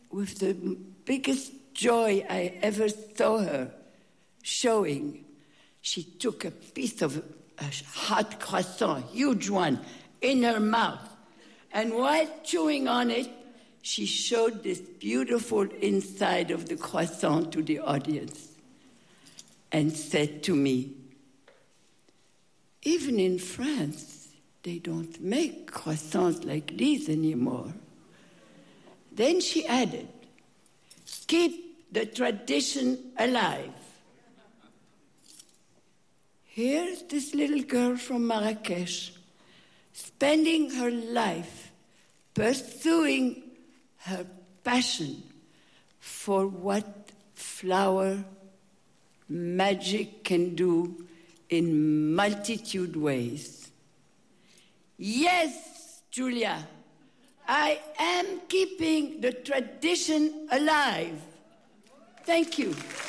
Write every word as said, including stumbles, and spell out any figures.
with the biggest joy I ever saw her showing, she took a piece of a hot croissant, huge one, in her mouth. And while chewing on it, she showed this beautiful inside of the croissant to the audience and said to me, even in France, they don't make croissants like these anymore. Then she added, keep the tradition alive. Here's this little girl from Marrakesh, spending her life pursuing her passion for what flower magic can do in multitude ways. Yes, Julia, I am keeping the tradition alive. Thank you.